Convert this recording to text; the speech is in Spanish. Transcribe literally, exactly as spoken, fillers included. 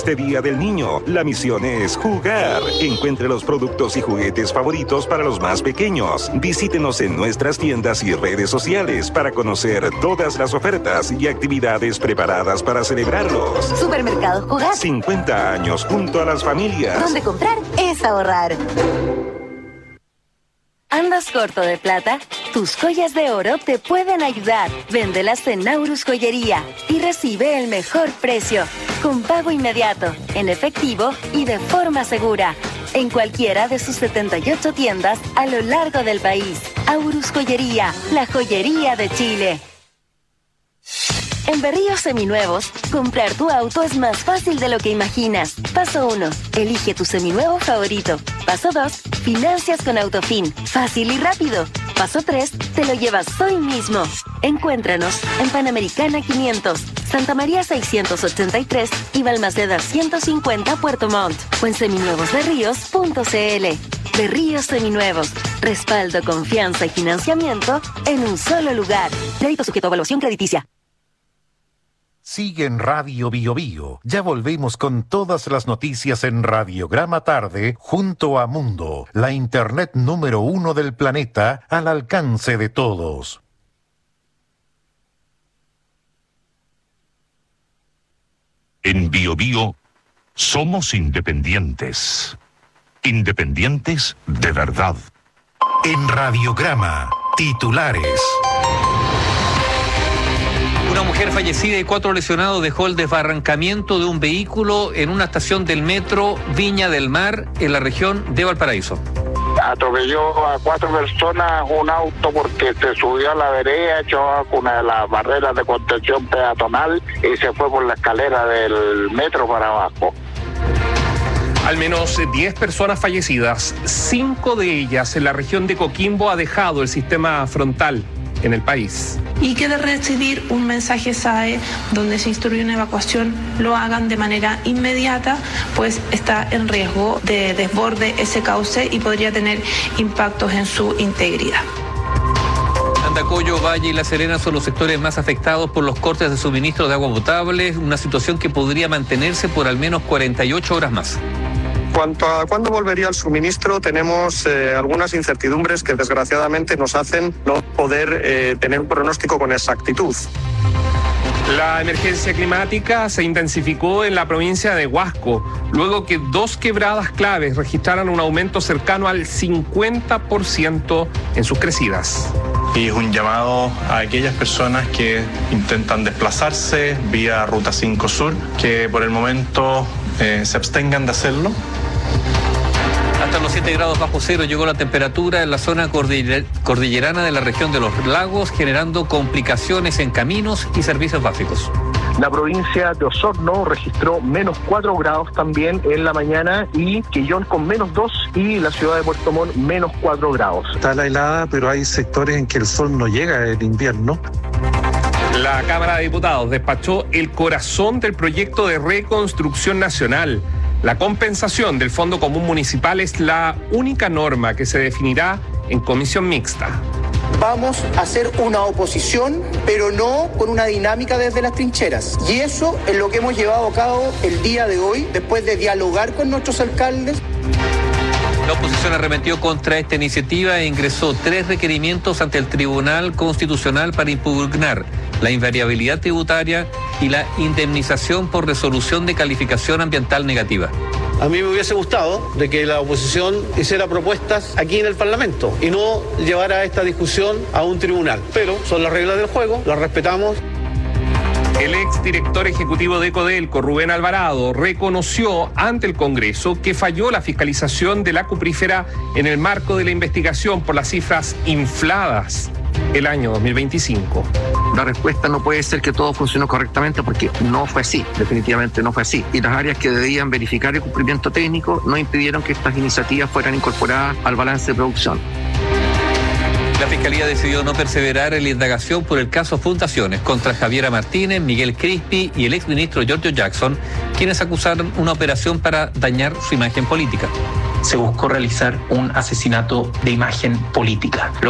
este Día del Niño, la misión es jugar. Encuentre los productos y juguetes favoritos para los más pequeños. Visítenos en nuestras tiendas y redes sociales para conocer todas las ofertas y actividades preparadas para celebrarlos. Supermercados Jugar. cincuenta años junto a las familias. Donde comprar es ahorrar. ¿Andas corto de plata? Tus joyas de oro te pueden ayudar. Véndelas en Naurus Joyería y recibe el mejor precio, con pago inmediato, en efectivo y de forma segura. En cualquiera de sus setenta y ocho tiendas a lo largo del país. Aurus Joyería, la joyería de Chile. En Berríos Seminuevos, comprar tu auto es más fácil de lo que imaginas. Paso uno. Elige tu seminuevo favorito. Paso dos. Financias con Autofin. Fácil y rápido. Paso tres. Te lo llevas hoy mismo. Encuéntranos en Panamericana quinientos, Santa María seiscientos ochenta y tres y Balmaceda ciento cincuenta Puerto Montt. O en seminuevosberríos punto cl. Berríos Seminuevos. Respaldo, confianza y financiamiento en un solo lugar. Crédito sujeto a evaluación crediticia. Sigue en Radio Bio Bio. Ya volvemos con todas las noticias en Radiograma Tarde junto a Mundo, la internet número uno del planeta al alcance de todos. En Bio Bio somos independientes. Independientes de verdad. En Radiograma, titulares. Una mujer fallecida y cuatro lesionados dejó el desbarrancamiento de un vehículo en una estación del metro Viña del Mar, en la región de Valparaíso. Atropelló a cuatro personas un auto porque se subió a la vereda, echó una de las barreras de contención peatonal y se fue por la escalera del metro para abajo. Al menos diez personas fallecidas, cinco de ellas en la región de Coquimbo, ha dejado el sistema frontal en el país. Y que de recibir un mensaje S A E donde se instruye una evacuación lo hagan de manera inmediata, pues está en riesgo de desborde ese cauce y podría tener impactos en su integridad. Andacollo, Valle y La Serena son los sectores más afectados por los cortes de suministro de agua potable, una situación que podría mantenerse por al menos cuarenta y ocho horas más. En cuanto a cuándo volvería el suministro, tenemos eh, algunas incertidumbres que desgraciadamente nos hacen no poder eh, tener un pronóstico con exactitud. La emergencia climática se intensificó en la provincia de Huasco, luego que dos quebradas claves registraran un aumento cercano al cincuenta por ciento en sus crecidas. Y es un llamado a aquellas personas que intentan desplazarse vía Ruta cinco Sur, que por el momento eh, se abstengan de hacerlo. Hasta los siete grados bajo cero llegó la temperatura en la zona cordiller- cordillerana de la región de los lagos, generando complicaciones en caminos y servicios básicos. La provincia de Osorno registró menos cuatro grados también en la mañana y Quillón con menos dos y la ciudad de Puerto Montt menos cuatro grados. Está la helada, pero hay sectores en que el sol no llega en invierno. La Cámara de Diputados despachó el corazón del proyecto de reconstrucción nacional. La compensación del Fondo Común Municipal es la única norma que se definirá en comisión mixta. Vamos a hacer una oposición, pero no con una dinámica desde las trincheras. Y eso es lo que hemos llevado a cabo el día de hoy, después de dialogar con nuestros alcaldes. La oposición arremetió contra esta iniciativa e ingresó tres requerimientos ante el Tribunal Constitucional para impugnar la invariabilidad tributaria y la indemnización por resolución de calificación ambiental negativa. A mí me hubiese gustado de que la oposición hiciera propuestas aquí en el Parlamento y no llevara esta discusión a un tribunal. Pero son las reglas del juego, las respetamos. El exdirector ejecutivo de Codelco, Rubén Alvarado, reconoció ante el Congreso que falló la fiscalización de la cuprífera en el marco de la investigación por las cifras infladas el año dos mil veinticinco. La respuesta no puede ser que todo funcionó correctamente porque no fue así, definitivamente no fue así. Y las áreas que debían verificar el cumplimiento técnico no impidieron que estas iniciativas fueran incorporadas al balance de producción. La Fiscalía decidió no perseverar en la indagación por el caso Fundaciones contra Javiera Martínez, Miguel Crispi y el exministro Giorgio Jackson, quienes acusaron una operación para dañar su imagen política. Se buscó realizar un asesinato de imagen política.